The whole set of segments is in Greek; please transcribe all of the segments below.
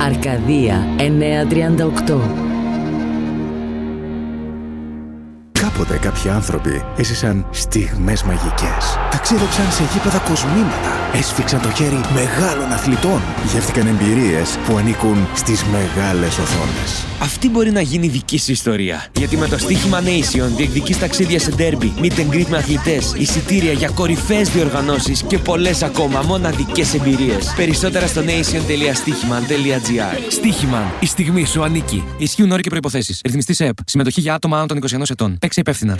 Αρκαδία 938. Κάποτε κάποιοι άνθρωποι έζησαν στιγμές μαγικές. Ταξίδεψαν σε γήπεδα κοσμήματα. Έσφιξαν το χέρι μεγάλων αθλητών. Γεύτηκαν εμπειρίες που ανήκουν στις μεγάλες οθόνες. Αυτή μπορεί να γίνει δική σου ιστορία. Γιατί με το στοίχημα Nation διεκδικείς ταξίδια σε ντέρμπι, meet and greet με αθλητές, εισιτήρια για κορυφαίες διοργανώσεις και πολλές ακόμα μοναδικές εμπειρίες. Περισσότερα στο nation.stichiman.gr. Στοίχημαν. Η στιγμή σου ανήκει. Ισχύουν όροι και προϋποθέσεις. Ρυθμιστής ΕΕΠ. Συμμετοχή για άτομα άνω των 21 ετών. Παίξε υπεύθυνα.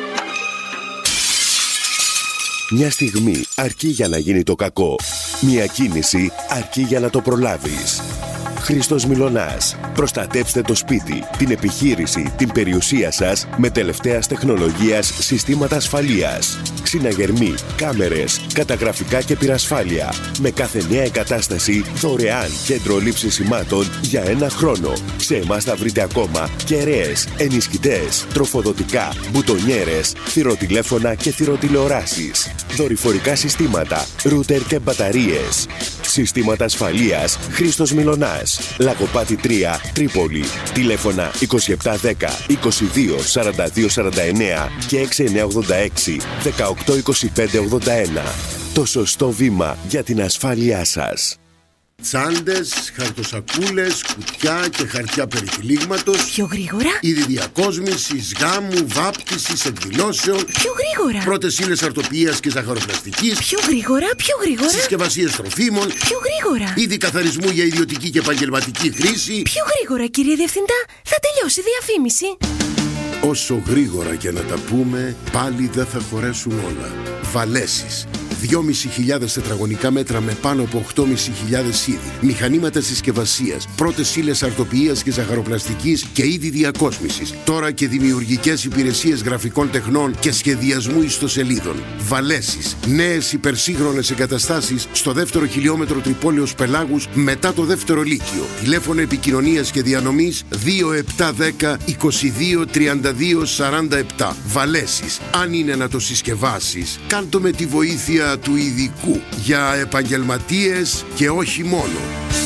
Μια στιγμή αρκεί για να γίνει το κακό. Μια κίνηση αρκεί για να το προλάβεις. Χρήστος Μιλωνάς. Προστατέψτε το σπίτι, την επιχείρηση, την περιουσία σας με τελευταίας τεχνολογίας συστήματα ασφαλείας. Ξυναγερμοί, κάμερες, καταγραφικά και πυρασφάλεια. Με κάθε νέα εγκατάσταση δωρεάν κέντρο λήψης σημάτων για 1 χρόνο. Σε εμάς θα βρείτε ακόμα κεραίες, ενισχυτές, τροφοδοτικά, μπουτονιέρες, θυροτηλέφωνα και θυροτηλεοράσεις. Δορυφορικά συστήματα, ρούτερ και μπαταρίες. Συστήματα ασφαλείας Χρήστος Μιλωνάς. Λαγοπάτη 3, Τρίπολη. Τηλέφωνα 2710 22 42 49 και 6986 18 25 81. Το σωστό βήμα για την ασφάλειά σας. Τσάντες, χαρτοσακούλες, κουτιά και χαρτιά περιτυλίγματος. Πιο γρήγορα. Είδη διακόσμησης, γάμου, βάπτισης, εκδηλώσεων. Πιο γρήγορα. Πρώτες ύλες αρτοποιίας και ζαχαροπλαστικής. Πιο γρήγορα, πιο γρήγορα. Συσκευασίες τροφίμων. Πιο γρήγορα. Είδη καθαρισμού για ιδιωτική και επαγγελματική χρήση. Πιο γρήγορα, κύριε Διευθυντά. Θα τελειώσει η διαφήμιση. Όσο γρήγορα και να τα πούμε, πάλι δεν θα χωρέσουν όλα. Βαλέσεις. 2.500 τετραγωνικά μέτρα με πάνω από 8.500 είδη. Μηχανήματα συσκευασίας, πρώτες ύλες αρτοποιίας και ζαχαροπλαστικής και είδη διακόσμησης. Τώρα και δημιουργικές υπηρεσίες γραφικών τεχνών και σχεδιασμού ιστοσελίδων. Βαλέσεις. Νέες υπερσύγχρονες εγκαταστάσεις στο δεύτερο χιλιόμετρο Τρυπόλεως Πελάγους μετά το δεύτερο λύκειο. Τηλέφωνο επικοινωνίας και διανομής 2710 22 32 47. Βαλέσεις. Αν είναι να το συσκευάσεις, κάντο με τη βοήθεια του ειδικού για επαγγελματίες και όχι μόνο.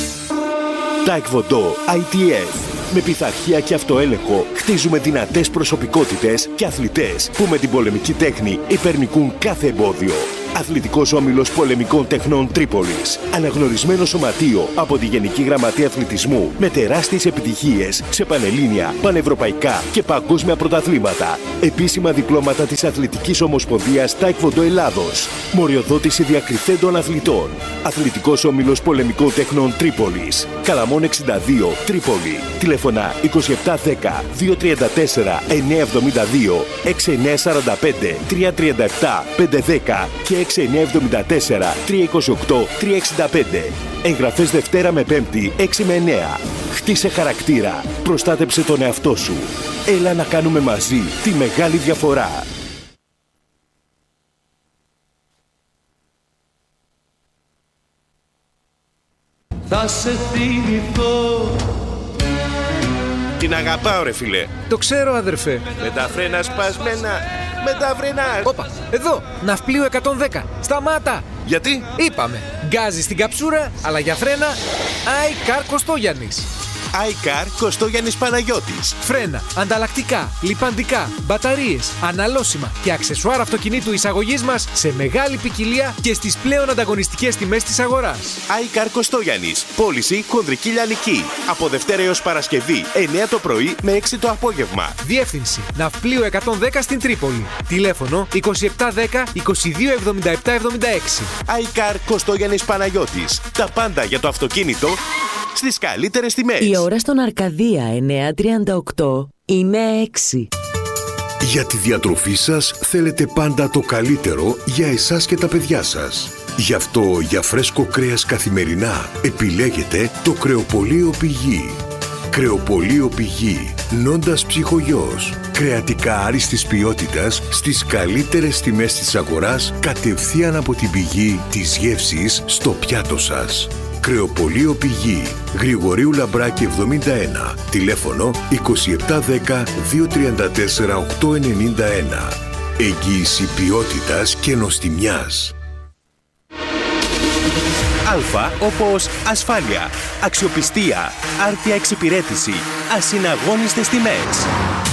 Taekwondo ITF. Με πειθαρχία και αυτοέλεγχο χτίζουμε δυνατές προσωπικότητες και αθλητές που με την πολεμική τέχνη υπερνικούν κάθε εμπόδιο. Αθλητικός Όμιλος Πολεμικών Τεχνών Τρίπολης. Αναγνωρισμένο σωματείο από τη Γενική Γραμματεία Αθλητισμού με τεράστιες επιτυχίες σε πανελλήνια, πανευρωπαϊκά και παγκόσμια πρωταθλήματα. Επίσημα διπλώματα της Αθλητικής Ομοσπονδίας Taekwondo Ελλάδος. Μοριοδότηση διακριθέντων αθλητών. Αθλητικός Όμιλος Πολεμικών Τεχνών Τρίπολης. Καλαμών 62, Τρίπολη. Τηλέφωνα 2710 234 972 6945 337 510 και 6974 328 365. Εγγραφές Δευτέρα με Πέμπτη 6 με 9. Χτίσε χαρακτήρα. Προστάτεψε τον εαυτό σου. Έλα να κάνουμε μαζί τη μεγάλη διαφορά. Θα σε θυμηθώ. Την αγαπάω ρε φίλε. Το ξέρω αδερφέ. Με τα φρένα σπασμένα. Με τα φρένα. Όπα, εδώ, ναυπλίου 110. Σταμάτα. Γιατί? Είπαμε, γκάζι στην καψούρα, αλλά για φρένα, iCar Κωστόγιαννης. iCar Κωστόγιαννης Παναγιώτης. Φρένα, ανταλλακτικά, λιπαντικά, μπαταρίες, αναλώσιμα και αξεσουάρ αυτοκινήτου εισαγωγής μας σε μεγάλη ποικιλία και στις πλέον ανταγωνιστικές τιμές της αγοράς. iCar Κωστόγιαννης. Πώληση Χονδρική Λιανική. Από Δευτέρα έως Παρασκευή, 9 το πρωί με 6 το απόγευμα. Διεύθυνση Ναυπλίου 110 στην Τρίπολη. Τηλέφωνο 2710 22 77 76. iCar Κωστόγιανης Παναγιώτης. Τα πάντα για το αυτοκίνητο στις καλύτερες τιμές. Η ώρα στον Αρκαδία 938 είναι 6. Για τη διατροφή σας θέλετε πάντα το καλύτερο για εσάς και τα παιδιά σας. Γι' αυτό για φρέσκο κρέας καθημερινά επιλέγετε το Κρεοπωλείο Πηγή. Κρεοπωλείο Πηγή, Νόντας Ψυχογιός. Κρεατικά άριστης ποιότητας στις καλύτερες τιμές της αγοράς κατευθείαν από την πηγή της γεύσης στο πιάτο σας. Κρεοπωλείο Πηγή, Γρηγορίου Λαμπράκη 71, τηλέφωνο 2710 234 891. Εγγύηση ποιότητας και νοστιμιάς. Α όπως ασφάλεια, αξιοπιστία, άρτια εξυπηρέτηση, ασυναγώνιστες τιμές.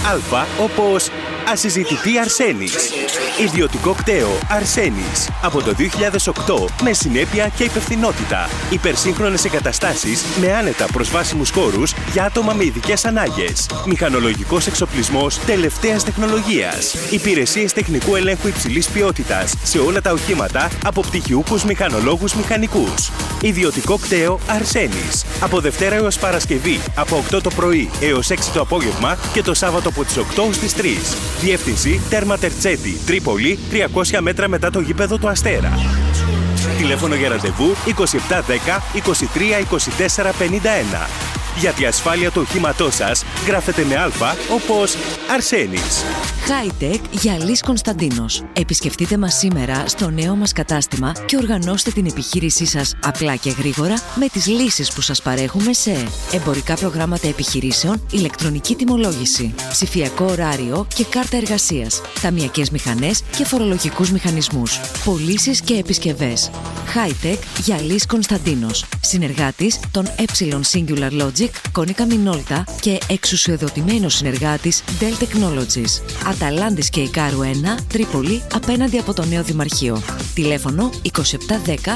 Α όπως ασυζητητή Αρσένης. Ιδιωτικό κτέο Αρσένης. Από το 2008 με συνέπεια και υπευθυνότητα. Υπερσύγχρονες εγκαταστάσεις με άνετα προσβάσιμους χώρους για άτομα με ειδικές ανάγκες. Μηχανολογικός εξοπλισμός τελευταίας τεχνολογίας. Υπηρεσίες τεχνικού ελέγχου υψηλής ποιότητας σε όλα τα οχήματα από πτυχιούχους μηχανολόγους μηχανικούς. Ιδιωτικό κτέο Αρσένης. Από Δευτέρα έως Παρασκευή από 8 το πρωί έως 6 το απόγευμα και το Σάββατο από τις 8 στις 3. Διεύθυνση Τέρμα Τερτσέτη, Τρίπολη, 300 μέτρα μετά το γήπεδο του Αστέρα. Τηλέφωνο για ραντεβού 2710 23 24 51. Για τη ασφάλεια του οχήματός σας γράφετε με Α όπως Αρσένης. Hightech Γυαλής Κωνσταντίνος. Επισκεφτείτε μας σήμερα στο νέο μας κατάστημα και οργανώστε την επιχείρησή σας απλά και γρήγορα με τις λύσεις που σας παρέχουμε σε εμπορικά προγράμματα επιχειρήσεων, ηλεκτρονική τιμολόγηση, ψηφιακό ωράριο και κάρτα εργασίας, ταμειακές μηχανές και φορολογικούς μηχανισμούς, πωλήσεις και επισκευές. Hightech Γυαλής Κωνσταντίνος. Συνεργάτης των Singular Logic, Konica Minolta και εξουσιοδοτημένος συνεργάτης Dell Technologies. Αταλάντης και Ικάρου 1, Τρίπολη, απέναντι από το νέο Δημαρχείο. Τηλέφωνο 2710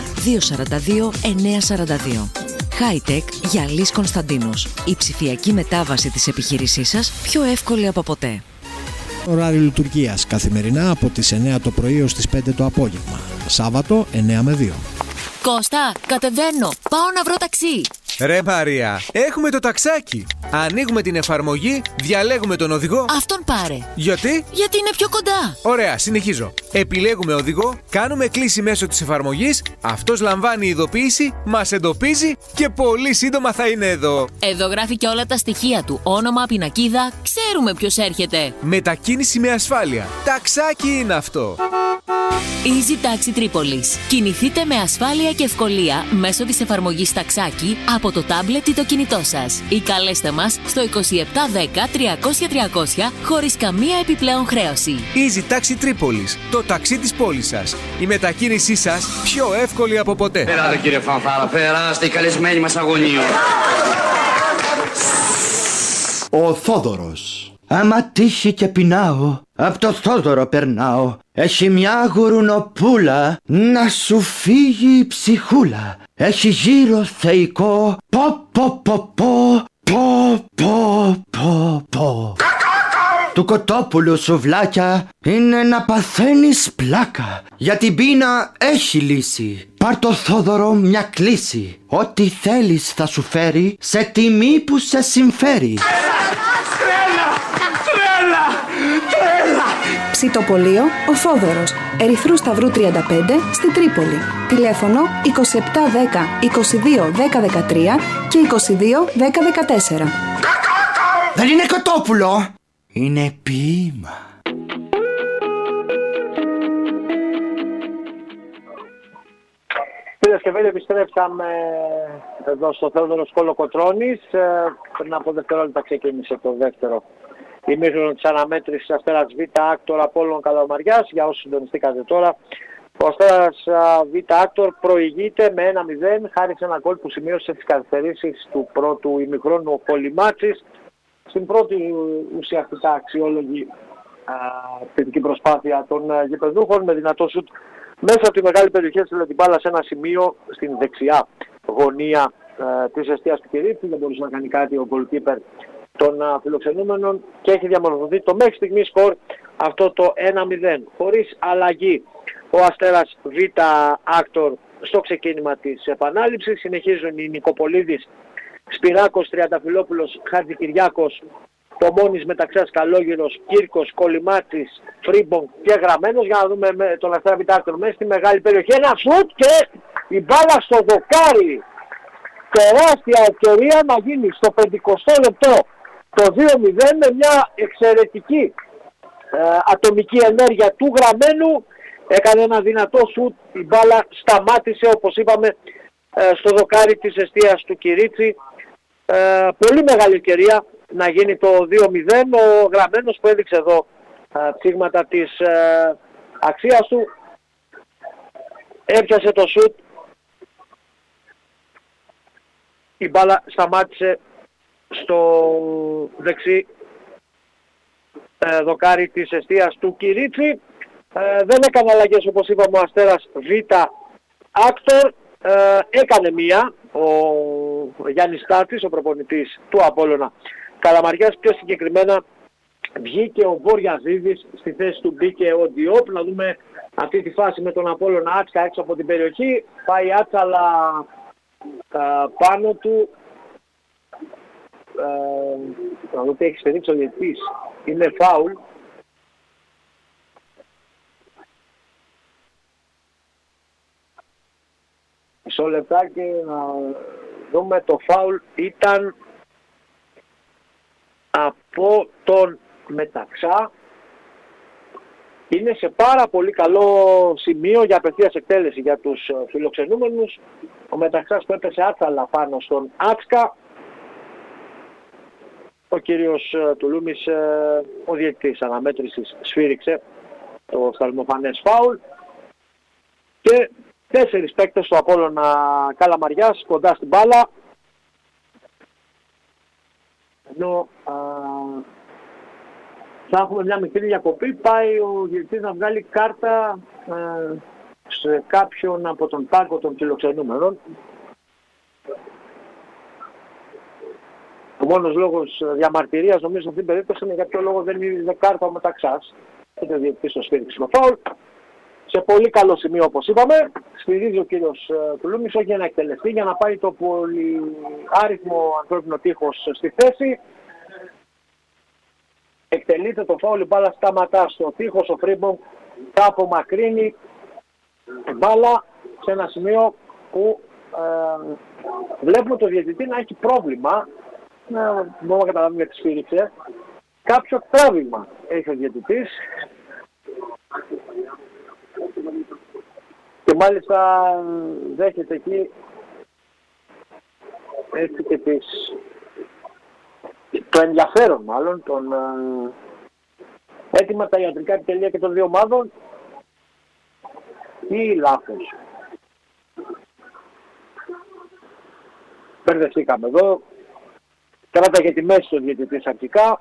242 942. Hightech Γυαλής Κωνσταντίνος. Η ψηφιακή μετάβαση της επιχείρησής σας πιο εύκολη από ποτέ. Ωράριο λειτουργίας καθημερινά από τις 9 το πρωί έως τις 5 το απόγευμα. Σάββατο 9 με 2. Κώστα, κατεβαίνω. Πάω να βρω ταξί. Ρε Μαρία, έχουμε το ταξάκι. Ανοίγουμε την εφαρμογή, διαλέγουμε τον οδηγό. Αυτόν πάρε. Γιατί? Γιατί είναι πιο κοντά. Ωραία, συνεχίζω. Επιλέγουμε οδηγό, κάνουμε κλήση μέσω της εφαρμογής, αυτός λαμβάνει ειδοποίηση, μας εντοπίζει και πολύ σύντομα θα είναι εδώ. Εδώ γράφει και όλα τα στοιχεία του. Όνομα, πινακίδα, ξέρουμε ποιος έρχεται. Μετακίνηση με ασφάλεια. Ταξάκι είναι αυτό. Easy Taxi Tripolis. Κινηθείτε με ασφάλεια και ευκολία μέσω της εφαρμογής Ταξάκι από το τάμπλετ ή το κινητό σας. Ή καλέστε μας στο 2710 300 300 χωρίς καμία επιπλέον χρέωση. Easy Taxi Tripolis. Το ταξί της πόλης σας. Η μετακίνησή σας πιο εύκολη από ποτέ. Περάτε κύριε Φανφάρα, περάστε οι καλεσμένοι μας αγωνίου. Ο Θόδωρος. Άμα τύχει και πεινάω, απ' το Θόδωρο περνάω. Έχει μια γουρουνοπούλα, να σου φύγει η ψυχούλα. Έχει γύρο θεϊκό, πω πω πω πω, πω πω πω πω. Του κοτόπουλου σουβλάκια είναι να παθαίνεις πλάκα. Για την πείνα έχει λύση. Πάρ' το Θόδωρο μια κλίση. Ό,τι θέλεις θα σου φέρει σε τιμή που σε συμφέρει. Ψητοπολείο Ο Θόδωρος, Ερυθρού Σταυρού 35 στη Τρίπολη. Τηλέφωνο 2710 22 10 13 και 22 10 14. Δεν είναι κοτόπουλο, είναι ποίημα. Φίλες και φίλοι, επιστρέψαμε εδώ στο Θεόδωρος Κολοκοτρώνης. Πριν από δευτερόλεπτα ξεκίνησε το δεύτερο ημίχρονο της αναμέτρησης Αστέρας Β Άκτορ Απόλλων Καλαμαριάς. Για όσους συντονιστήκατε τώρα, ο Αστέρας Β Άκτορ προηγείται με 1-0 χάρη σε ένα γκολ που σημείωσε τις καθυστερήσεις του πρώτου ημιχρόνου ο Πολυμάτσης. Στην πρώτη ουσιαστικά αξιόλογη θετική προσπάθεια των γηπεδούχων με δυνατό σουτ μέσα από τη μεγάλη περιοχή, έστειλε την μπάλα σε ένα σημείο στην δεξιά γωνία της εστίας του Κυρίτσι. Δεν μπορούσε να κάνει κάτι ο goalkeeper των φιλοξενούμενων και έχει διαμορφωθεί το μέχρι στιγμή σκορ αυτό το 1-0. Χωρίς αλλαγή ο Αστέρας Β Άκτορ στο ξεκίνημα της επανάληψης. Συνεχίζουν οι Νικοπολίδης, Σπυράκος, Τριανταφυλόπουλος, Χατζικυριάκος, Πομώνης, Μεταξάς, Καλόγυρος, Κύρκος, Κολυμάτης, Φρίμπον και Γραμμένος. Για να δούμε τον Αστέρα Β Άκτορ μέσα στη μεγάλη περιοχή. Ένα σουτ και η μπάλα στο δοκάρι. Τεράστια ευκαιρία να γίνει στο 50 λεπτό το 2-0 με μια εξαιρετική ατομική ενέργεια του Γραμμένου. Έκανε ένα δυνατό σουτ, η μπάλα σταμάτησε όπως είπαμε στο δοκάρι της εστίας του Κυρίτσι. Πολύ μεγάλη ευκαιρία να γίνει το 2-0. Ο Γραμμένος που έδειξε εδώ ψήγματα της αξίας του έπιασε το σουτ η μπάλα σταμάτησε στο δεξί δοκάρι της εστίας του Κυρίτσι. Δεν έκανε αλλαγές, όπως είπαμε, ο Αστέρας Β' Άκτορ. Έκανε μία ο Γιάννης Στάτης, ο προπονητής του Απόλλωνα Καλαμαριάς. Πιο συγκεκριμένα βγήκε ο Βοριαζίδης, στη θέση του μπήκε ο Διόπ. Να δούμε αυτή τη φάση με τον Απόλλωνα Άτσκα έξω από την περιοχή. Πάει Άτσαλα πάνω του. Να δούμε τι έχει σπεδίξει ο διαιτητής. Είναι φάουλ. Μισό λεπτάκι να δούμε. Το φάουλ ήταν από τον Μεταξά. Είναι σε πάρα πολύ καλό σημείο για απευθείας εκτέλεση για τους φιλοξενούμενους. Ο Μεταξάς που έπεσε άτσαλα πάνω στον Άτσκα. Ο κύριος Τουλούμης, ο διαιτητής αναμέτρησης, σφύριξε το σταλμοφανές φάουλ. Και 4 παίκτες του Απόλλωνα Καλαμαριάς κοντά στην μπάλα. Ενώ θα έχουμε μια μικρή διακοπή. Πάει ο διαιτητής να βγάλει κάρτα σε κάποιον από τον πάγκο των φιλοξενούμενων. Ο μόνος λόγος διαμαρτυρίας νομίζω σε αυτήν την περίπτωση είναι για ποιο λόγο δεν είδε κάρτα ο Μεταξάς. Είτε ο διαιτητής το σφύριξε με φάουλ. Σε πολύ καλό σημείο, όπως είπαμε, σφυρίζει ο κύριος Τουλούμης, όχι για να εκτελεστεί, για να πάει το πολυάριθμο ανθρώπινο τείχος στη θέση. Εκτελείται το φάουλ, η μπάλα σταματά στο τείχος, ο Φρίμπονγκ θα απομακρύνει μπάλα σε ένα σημείο που βλέπουμε το διαιτητή να έχει πρόβλημα. Μπορούμε να καταλάβουμε γιατί σφύριξε. Κάποιο τράβηγμα έχει ο διαιτητής. Και μάλιστα δέχεται εκεί έτσι και το ενδιαφέρον μάλλον των έτοιμα τα ιατρικά επιτελεία και των δύο ομάδων ή λάθος. Μπερδευτήκαμε εδώ. Κράταγε τη μέση του διαιτητής αρχικά.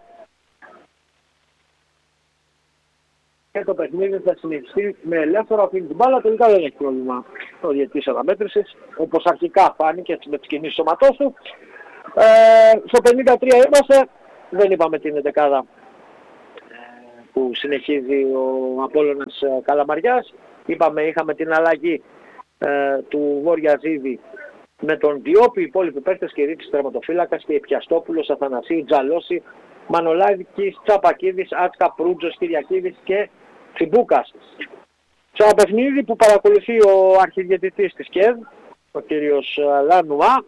Και το παιχνίδι θα συνεχιστεί με ελεύθερο αφήνει την μπάλα. Τελικά δεν έχει πρόβλημα ο διαιτητής αναμέτρησης, όπως αρχικά φάνηκε με τις κινήσεις σώματός του. Στο 53 είμαστε. Δεν είπαμε την εντεκάδα που συνεχίζει ο Απόλλωνας Καλαμαριάς. Είπαμε, είχαμε την αλλαγή του Βοριαζίδη με τον Διόπη, οι υπόλοιποι παίκτες, Κυρίτσης τερματοφύλακας και Πιαστόπουλος, Αθανασίου, Τζαλώση, Μανολάδικης, Τσαπακίδης, Άτσκα, Προύτζος, Κυριακίδης και Τσιμπούκας. Σε ένα παιχνίδι που παρακολουθεί ο αρχιδιαιτητής της ΚΕΔ, ο κύριος Λανουά.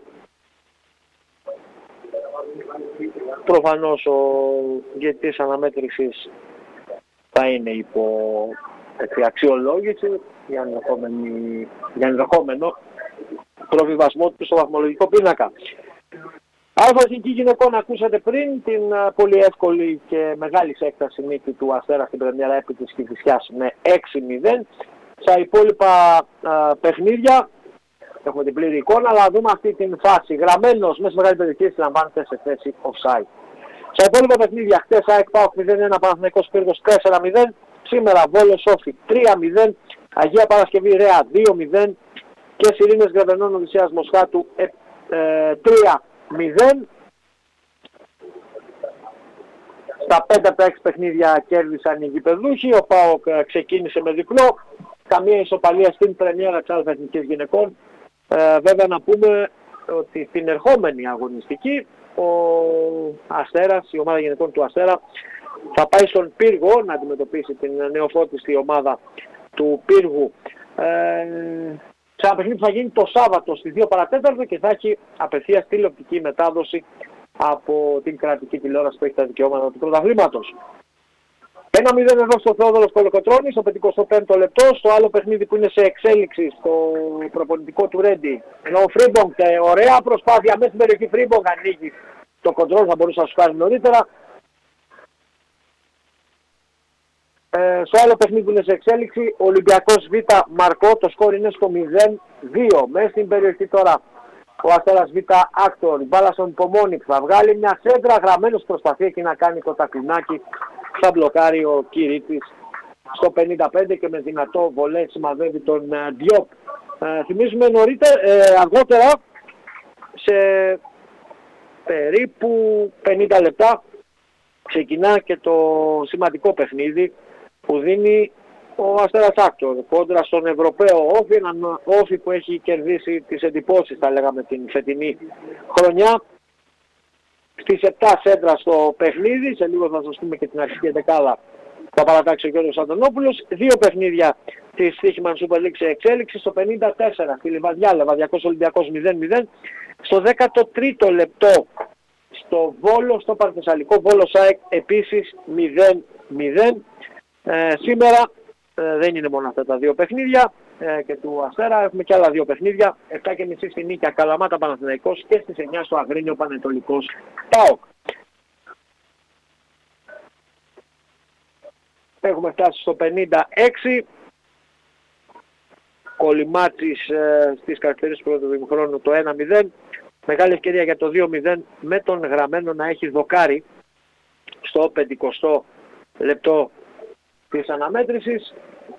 Προφανώς ο διαιτητής αναμέτρησης θα είναι υπό αξιολόγηση για ενδεχόμενο προβιβασμό του στο βαθμολογικό πίνακα. Εθνική γυναικών, ακούσατε πριν την πολύ εύκολη και μεγάλη έκταση νίκη του Αστέρα στην πρεμιέρα επί της Κηφισιάς με 6-0. Στα υπόλοιπα παιχνίδια έχουμε την πλήρη εικόνα, αλλά δούμε αυτή την φάση. Γραμμένος μέσα στη μεγάλη περιοχή συλλαμβάνεται σε θέση offside. Στα υπόλοιπα παιχνίδια, χτες ΑΕΚ ΠΑΟΚ 0-1, Παναθηναϊκός Πύργος 4-0. Σήμερα Βόλος Όφη 3-0, Αγία Παρασκευή Ρέα 2-0 και Σιρήνες Γραβενών Οδυσσέας Μοσχάτου 3-0. Στα 5 από τα 6 παιχνίδια κέρδισαν οι γηπεδούχοι. Ο ΠΑΟΚ ξεκίνησε με διπλό. Καμία ισοπαλία στην πρεμιέρα της ΑΕ γυναικών. Βέβαια να πούμε ότι την ερχόμενη αγωνιστική ο Αστέρας, η ομάδα γυναικών του Αστέρα, θα πάει στον Πύργο να αντιμετωπίσει την νεοφώτιστη ομάδα του Πύργου. Σε ένα παιχνίδι που θα γίνει το Σάββατο στις 2 παρατέταρτο και θα έχει απευθείας τηλεοπτική μετάδοση από την κρατική τηλεόραση που έχει τα δικαιώματα του πρωταθλήματος. 1-0 εδώ στο Θεόδωρος Κολοκοτρώνης, στο 55ο λεπτό. Στο άλλο παιχνίδι που είναι σε εξέλιξη, στο προπονητικό του Ρέντι. Ενώ ο Φρίμπονγκ, ωραία προσπάθεια μέσα στην περιοχή. Φρίμπονγκ ανοίγει το κοντρόλ, θα μπορούσε να σου κάνει νωρίτερα. Στο άλλο παιχνίδι που είναι σε εξέλιξη, ο Ολυμπιακός Β Μαρκό, το σκορ είναι στο 0-2. Μέσα στην περιοχή τώρα Ο Αστέρας Β Άκτορ, η μπάλα στον υπομόνη που θα βγάλει μια σέντρα, γραμμένος προσπαθεί εκεί να κάνει το τακλινάκι. Θα μπλοκάρει ο Κυρίτης στο 55 και με δυνατό βολέ σημαδεύει τον Διόπ. Θυμίζουμε αργότερα, σε περίπου 50 λεπτά, ξεκινά και το σημαντικό παιχνίδι που δίνει ο Αστέρας Άκτορ κόντρα στον Ευρωπαίο Όφη, έναν Όφη που έχει κερδίσει τις εντυπώσεις, θα λέγαμε, την φετινή χρονιά. Στις 7 σέντρα στο παιχνίδι, σε λίγο θα σας πούμε και την αρχική δεκάδα, θα παρατάξει ο Γιώργος Αντωνόπουλος. 2 παιχνίδια της Στοίχημαν Super League σε εξέλιξη. Στο 54 στη Λιβαδιά, Λεβαδιακός Ολυμπιακός 0-0. Στο 13ο λεπτό στο Βόλο, στο Παρθεσσαλικό Βόλο ΣΑΕΚ επίσης 0-0. Σήμερα δεν είναι μόνο αυτά τα 2 παιχνίδια και του Αστέρα, έχουμε και άλλα 2 παιχνίδια. 7.30 στη Νίκαια Καλαμάτα Παναθηναϊκός και στις 9 στο Αγρίνιο Πανετολικός ΠΑΟΚ. Έχουμε φτάσει στο 56. Κολυμάτσης στις καρακτερίες του πρώτου ημιχρόνου το 1-0. Μεγάλη ευκαιρία για το 2-0 με τον Γραμμένο να έχει δοκάρει στο 50ο λεπτό της αναμέτρησης.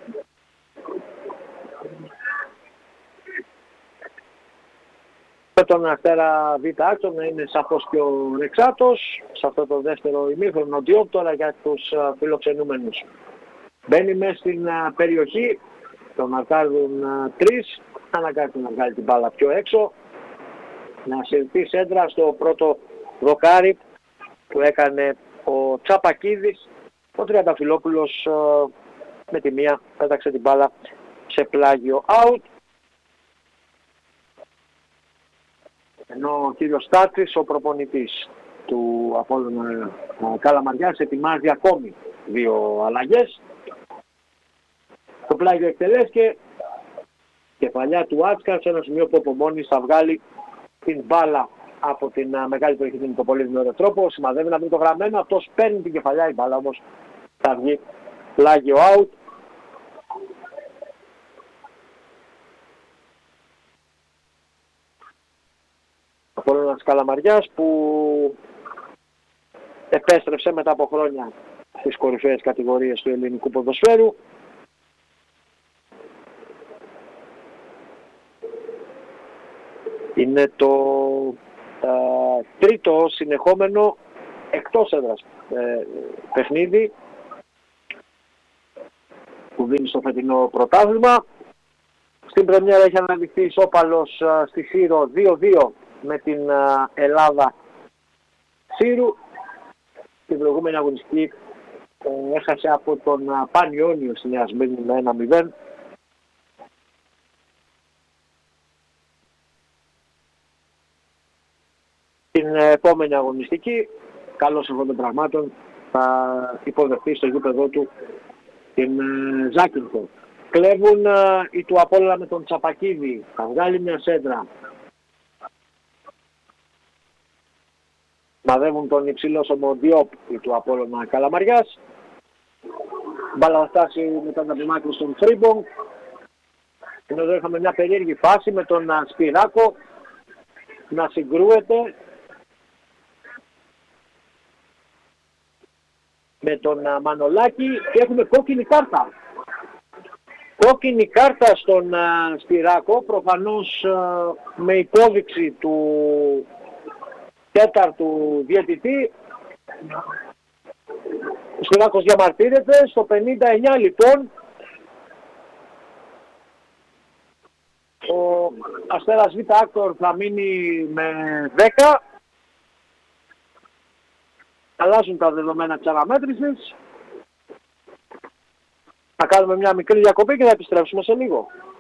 Με τον Αστέρα Β Άκτορ να είναι σαφώς πιο ρεξάτος σε αυτό το δεύτερο ημίχρονο. Διόπ τώρα για τους φιλοξενούμενους. Μπαίνει μέσα στην περιοχή, τον μαρκάρουν 3, αναγκάζεται να βγάλει την μπάλα πιο έξω, να συρθεί σέντρα στο πρώτο δοκάρι που έκανε ο Τσαπακίδης. Ο Τριανταφυλόπουλος με τη μία πέταξε την μπάλα σε πλάγιο out. Ενώ ο κύριος Στάτσης, ο προπονητής του Απόλλωνα Καλαμαριάς, ετοιμάζει ακόμη 2 αλλαγές. Το πλάγιο εκτελέστηκε, κεφαλιά του Άτσκα σε ένα σημείο που από μόνης θα βγάλει την μπάλα από την μεγάλη περιοχή με το πολύ δυνατό τρόπο. Σημαδεύει να βρει το Γραμμένο, αυτός παίρνει την κεφαλιά, η μπάλα όμως θα βγει πλάγιο out. Ο Απόλλωνας Καλαμαριάς που επέστρεψε μετά από χρόνια στις κορυφαίες κατηγορίες του ελληνικού ποδοσφαίρου. Είναι το τρίτο συνεχόμενο εκτός έδρας παιχνίδι που δίνει στο φετινό πρωτάθλημα. Στην πρεμιέρα έχει αναδειχθεί ισόπαλος στη Σύρο 2-2 με την Ελλάδα Σύρου. Την προηγούμενη αγωνιστική έχασε από τον Πανιόνιο στη Νέα Σμύρνη με 1-0. Την επόμενη αγωνιστική, καλώς εγώ των πραγμάτων, θα υποδεχθεί στο γήπεδο του την Ζάκυνθο. Κλέβουν οι του Απόλλωνα με τον Τσαπακίδη, θα βγάλει μια σέντρα. Μαδεύουν τον υψηλόσωμο Διόπ οι του Απόλλωνα Καλαμαριάς. Μπάλα θα φτάσει μετά την απειμάκρυνση στον Φρίμπονγκ. Ενώ εδώ είχαμε μια περίεργη φάση με τον Σπυράκο να συγκρούεται με τον Μανολάκη και έχουμε κόκκινη κάρτα. Κόκκινη κάρτα στον Σπυράκο, προφανώς με υπόδειξη του τέταρτου διαιτητή. Ο Σπυράκος διαμαρτύρεται. Στο 59 λοιπόν ο Αστέρας Β Άκτορ θα μείνει με 10. Αλλάζουν τα δεδομένα της αναμέτρησης. Θα κάνουμε μια μικρή διακοπή και θα επιστρέψουμε σε λίγο.